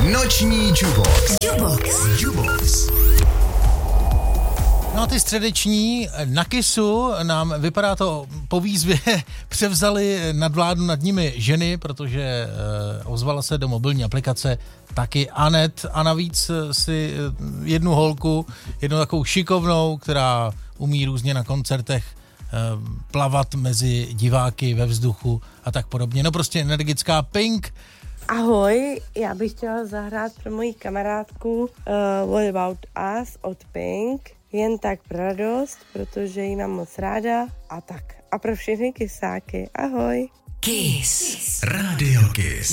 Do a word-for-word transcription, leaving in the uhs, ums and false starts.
Noční Jubox. Jubox. Jubox. No a ty středeční na Kissu nám, vypadá to po výzvě, převzali nadvládu nad nimi ženy, protože e, ozvala se do mobilní aplikace taky Anet a navíc si jednu holku, jednu takovou šikovnou, která umí různě na koncertech e, plavat mezi diváky ve vzduchu a tak podobně. No prostě energická Pink. Ahoj, já bych chtěla zahrát pro moji kamarádku uh, What About Us od Pink. Jen tak pro radost, protože ji mám moc ráda a tak. A pro všechny kysáky. Ahoj. Kiss. Radio Kiss.